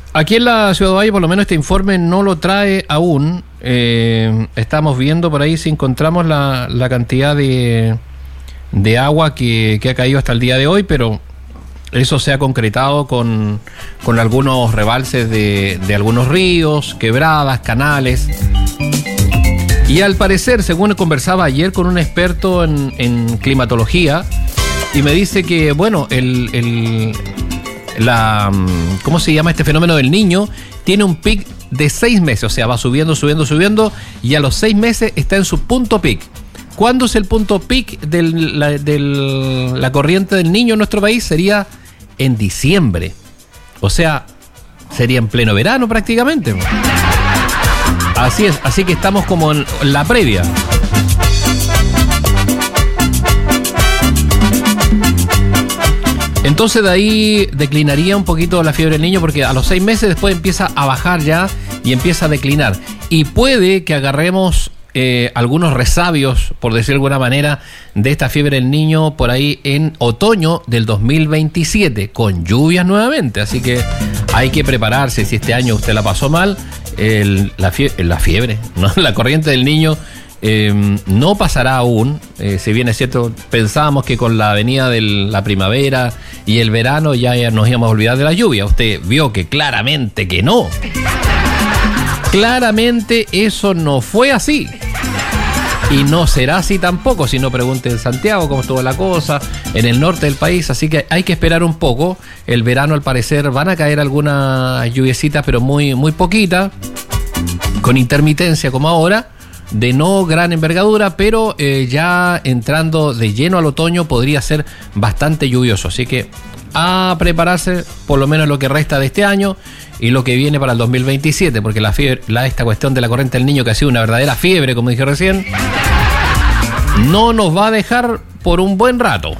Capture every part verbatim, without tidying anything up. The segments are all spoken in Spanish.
Aquí en la Ciudad de Valle, por lo menos este informe no lo trae aún. Eh, estamos viendo por ahí si encontramos la, la cantidad de, de agua que, que ha caído hasta el día de hoy, pero eso se ha concretado con, con algunos rebalses de, de algunos ríos, quebradas, canales. Y al parecer, según conversaba ayer con un experto en, en climatología, y me dice que, bueno, el, el, la, ¿cómo se llama este fenómeno del Niño? Tiene un pic de seis meses, o sea, va subiendo, subiendo, subiendo, y a los seis meses está en su punto pic. ¿Cuándo es el punto pic de la, del, la corriente del Niño en nuestro país? Sería en diciembre. O sea, sería en pleno verano prácticamente. Así es, así que estamos como en la previa. Entonces de ahí declinaría un poquito la fiebre del niño, porque a los seis meses después empieza a bajar ya y empieza a declinar. Y puede que agarremos eh, algunos resabios, por decir de alguna manera, de esta fiebre del niño por ahí en otoño del dos mil veintisiete, con lluvias nuevamente. Así que hay que prepararse. Si este año usted la pasó mal, el, la, fiebre, la fiebre, ¿no? La corriente del niño Eh, no pasará aún, eh, si bien es cierto, pensábamos que con la venida de la primavera y el verano ya, ya nos íbamos a olvidar de la lluvia. Usted vio que claramente que no. Claramente eso no fue así. Y no será así tampoco, si no pregunte en Santiago cómo estuvo la cosa, en el norte del país, así que hay que esperar un poco. El verano al parecer van a caer algunas lluviecitas, pero muy, muy poquitas, con intermitencia como ahora, de no gran envergadura, pero eh, ya entrando de lleno al otoño podría ser bastante lluvioso, así que a prepararse por lo menos lo que resta de este año y lo que viene para el dos mil veintisiete, porque la fiebre, la, esta cuestión de la corriente del niño, que ha sido una verdadera fiebre, como dije recién, no nos va a dejar por un buen rato.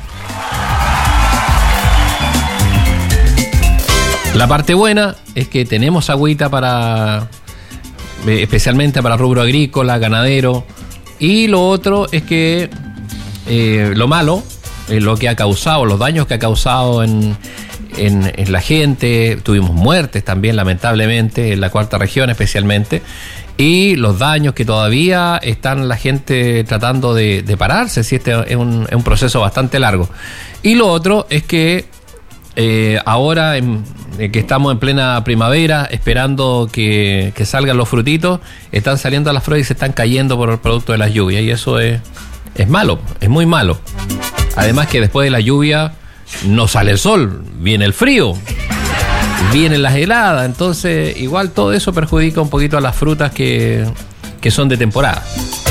La parte buena es que tenemos agüita para, especialmente para rubro agrícola, ganadero, y lo otro es que eh, lo malo, eh, lo que ha causado, los daños que ha causado en, en, en la gente, tuvimos muertes también lamentablemente en la cuarta región especialmente, y los daños que todavía están la gente tratando de, de pararse, si este es un, es un proceso bastante largo. Y lo otro es que Eh, ahora en, eh, que estamos en plena primavera, esperando que, que salgan los frutitos, están saliendo las flores y se están cayendo por el producto de las lluvias, y eso es, es malo, es muy malo. Además que después de la lluvia no sale el sol, viene el frío, vienen las heladas, entonces igual todo eso perjudica un poquito a las frutas que, que son de temporada.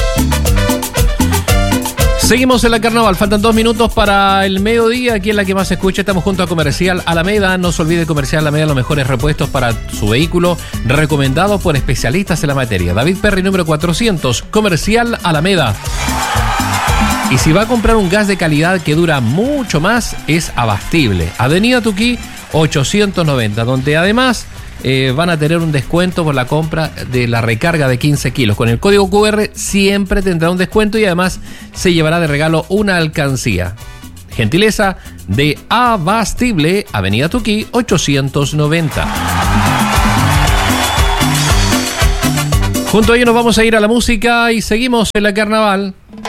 Seguimos en la Carnaval, faltan dos minutos para el mediodía, aquí en la que más se escucha, estamos junto a Comercial Alameda. No se olvide, Comercial Alameda, los mejores repuestos para su vehículo, recomendados por especialistas en la materia. David Perry, número cuatrocientos, Comercial Alameda. Y si va a comprar un gas de calidad que dura mucho más, es Abastible, Avenida Tuquí ochocientos noventa, donde además Eh, van a tener un descuento por la compra de la recarga de quince kilos. Con el código Q R siempre tendrá un descuento y además se llevará de regalo una alcancía. Gentileza de Abastible, Avenida Tuquí ochocientos noventa. Junto a ello nos vamos a ir a la música y seguimos en la Carnaval.